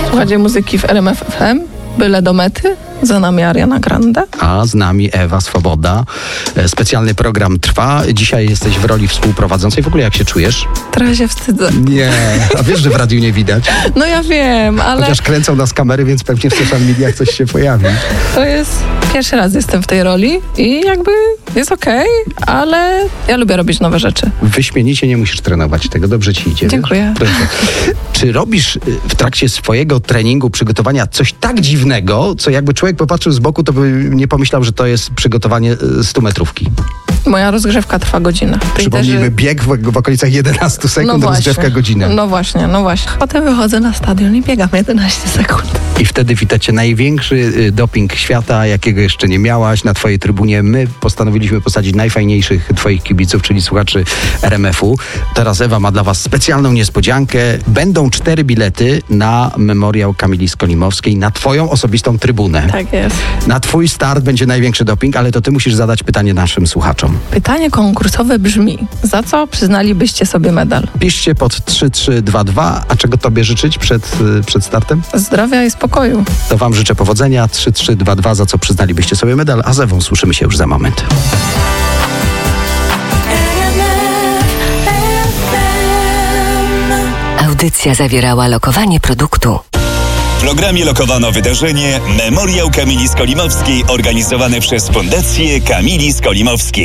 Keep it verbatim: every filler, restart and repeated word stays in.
Słuchajcie muzyki w R M F F M, byle do mety. Za nami Ariana Grande. A z nami Ewa Swoboda. Specjalny program trwa. Dzisiaj jesteś w roli współprowadzącej. W ogóle jak się czujesz? Trochę się wstydzę. Nie, a wiesz, że w radiu nie widać? No ja wiem, ale... Chociaż kręcą nas kamery, więc pewnie w social mediach coś się pojawi. To jest... Pierwszy raz jestem w tej roli i jakby jest okej, okay, ale ja lubię robić nowe rzeczy. Wyśmienicie, nie musisz trenować tego. Dobrze ci idzie. Dziękuję. Proszę. Czy robisz w trakcie swojego treningu, przygotowania coś tak dziwnego, co jakby człowiek popatrzył z boku, to by nie pomyślał, że to jest przygotowanie stumetrówki? Moja rozgrzewka trwa godzinę. Przypomnijmy, też... bieg w, w okolicach jedenaście sekund, no rozgrzewka godzinę. No właśnie, no właśnie. Potem wychodzę na stadion i biegam jedenaście sekund. I wtedy witacie największy doping świata, jakiego jeszcze nie miałaś na twojej trybunie. My postanowiliśmy posadzić najfajniejszych twoich kibiców, czyli słuchaczy R M F u. Teraz Ewa ma dla was specjalną niespodziankę. Będą cztery bilety na memoriał Kamili Skolimowskiej, na twoją osobistą trybunę. Tak jest. Na twój start będzie największy doping, ale to ty musisz zadać pytanie naszym słuchaczom. Pytanie konkursowe brzmi: za co przyznalibyście sobie medal? Piszcie pod trzy trzy dwa dwa. A czego tobie życzyć przed, przed startem? Zdrowia i spokoju. To wam życzę powodzenia. trzy trzy dwa dwa, za co przyznalibyście sobie medal, a z Ewą słyszymy się już za moment. Audycja zawierała lokowanie produktu. W programie lokowano wydarzenie Memoriał Kamili Skolimowskiej organizowane przez Fundację Kamili Skolimowskiej.